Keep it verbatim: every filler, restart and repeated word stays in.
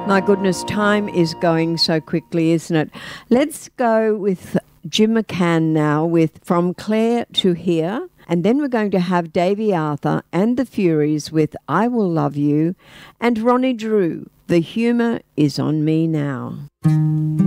My goodness, time is going so quickly, isn't it? Let's go with Jim McCann now with From Clare to Here. And then we're going to have Davey Arthur and the Furies with I Will Love You. And Ronnie Drew, The Humour Is On Me Now.